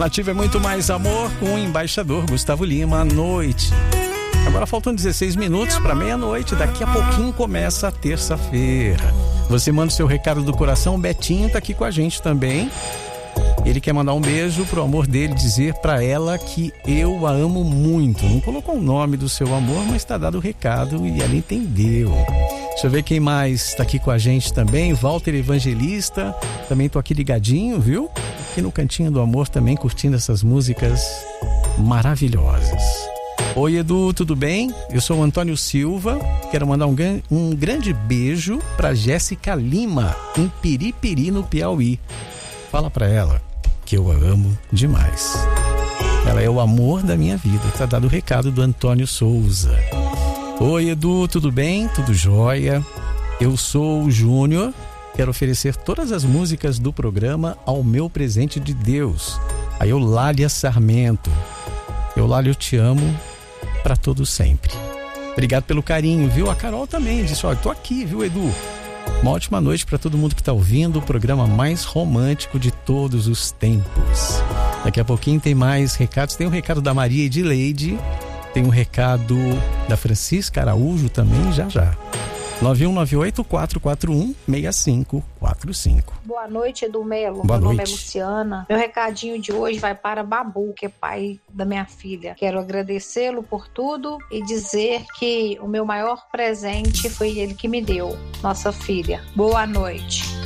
Nativa é muito mais amor com o embaixador Gustavo Lima à noite. Agora faltam 16 minutos para meia-noite. Daqui a pouquinho começa a terça-feira. Você manda o seu recado do coração. O Betinho tá aqui com a gente também. Ele quer mandar um beijo pro amor dele, dizer pra ela que eu a amo muito. Não colocou o nome do seu amor, mas tá dado o recado e ela entendeu. Deixa eu ver quem mais tá aqui com a gente também. Walter Evangelista, também tô aqui ligadinho, viu? Aqui no Cantinho do Amor também, curtindo essas músicas maravilhosas. Oi, Edu, tudo bem? Eu sou o Antônio Silva. Quero mandar um grande beijo pra Jéssica Lima, em Piripiri, no Piauí. Fala pra ela que eu a amo demais. Ela é o amor da minha vida. Tá dado o recado do Antônio Souza. Oi, Edu, tudo bem? Tudo jóia? Eu sou o Júnior. Quero oferecer todas as músicas do programa ao meu presente de Deus, a Eulália Sarmento. Eulália, eu te amo pra todo sempre. Obrigado pelo carinho, viu? A Carol também disse, olha, tô aqui, viu, Edu? Uma ótima noite para todo mundo que está ouvindo o programa mais romântico de todos os tempos. Daqui a pouquinho tem mais recados. Tem um recado da Maria Edileide, tem um recado da Francisca Araújo também, já. 9198-441-6545. Boa noite, Edu Melo. Boa Meu noite. nome é Luciana. Meu recadinho de hoje vai para Babu, que é pai da minha filha. Quero agradecê-lo por tudo e dizer que o meu maior presente foi ele que me deu, nossa filha. Boa noite.